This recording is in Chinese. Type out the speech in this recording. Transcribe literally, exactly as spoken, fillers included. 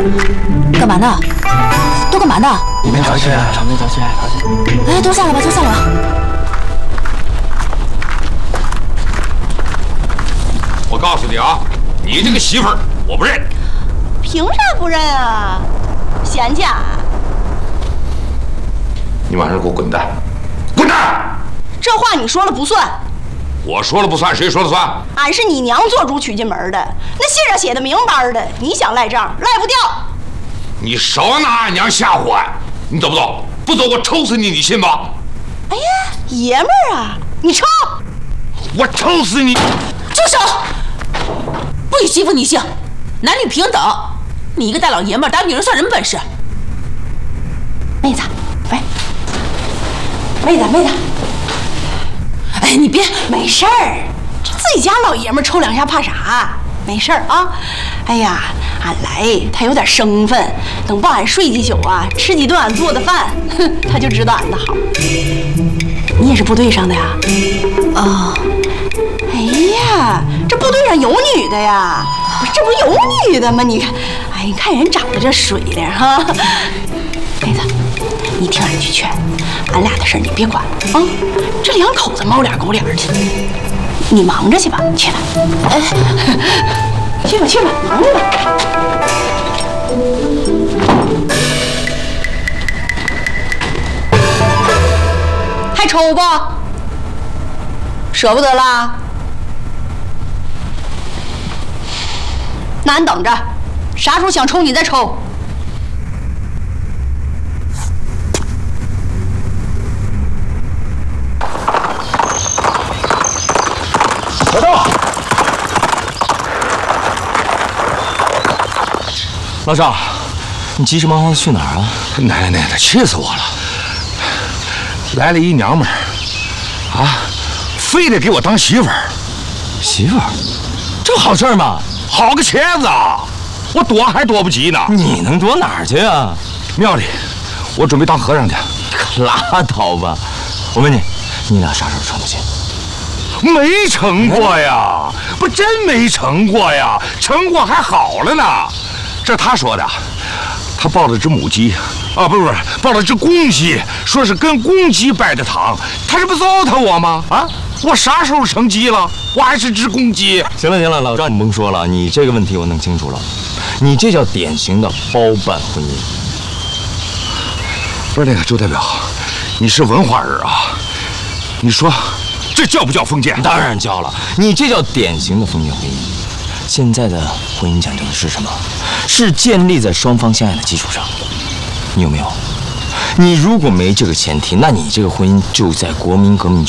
干嘛呢？都干嘛呢？ 你别着急，着急着急着急！ 哎，都下来吧，都下来吧。 我告诉你啊，你这个媳妇儿我不认。 凭啥不认啊？嫌弃啊？ 你马上给我滚蛋！滚蛋！ 这话你说了不算。 我说了不算，谁说了算？ 俺是你娘做主娶进门的，那信上写的明白的，你想赖账赖不掉。 你少拿俺娘吓唬俺，你走不走？不走我抽死你，你信吧？ 哎呀，爷们儿啊，你抽！ 我抽死你！ 住手！不许欺负女性，男女平等。你一个大老爷们儿打女人算什么本事？妹子，喂，妹子妹子，哎，你别， 没事儿，这自己家老爷们儿抽两下怕啥？没事儿啊。哎呀，俺来他有点生分，等帮俺睡几宿啊，吃几顿俺做的饭，哼，他就知道俺的好。你也是部队上的呀？ 啊、哦。 哎呀，这部队上有女的呀？不是，这不是有女的吗？你看，哎，你看人长得这水灵哈。妹子，你听俺句劝，俺俩的事你别管啊。这两口子猫脸狗脸的，你忙着去吧，去吧。哎，去吧去吧，忙着吧。还抽不？舍不得啦？那俺等着，啥时候想抽你再抽。 小赵， 老赵，你急急忙忙的去哪儿啊？ 奶奶奶的，气死我了！来了一娘们儿，啊，非得给我当媳妇儿。 媳妇儿，这好事儿吗？ 好个茄子啊！我躲还躲不及呢。 你能躲哪儿去啊？ 庙里，我准备当和尚去。 可拉倒吧！我问你，你俩啥时候成的亲？ 没成过呀，不真没成过呀，成过还好了呢。这他说的，他抱了只母鸡，啊，不是不是，抱了只公鸡，说是跟公鸡拜的堂，他这不糟蹋我吗？啊，我啥时候成鸡了？我还是只公鸡。 行了行了，老赵你甭说了，你这个问题我弄清楚了，你这叫典型的包办婚姻。 不是那个周代表，你是文化人啊，你说这叫不叫封建？ 当然叫了，你这叫典型的封建婚姻。现在的婚姻讲究的是什么？是建立在双方相爱的基础上。你有没有？你如果没这个前提，那你这个婚姻就在国民革命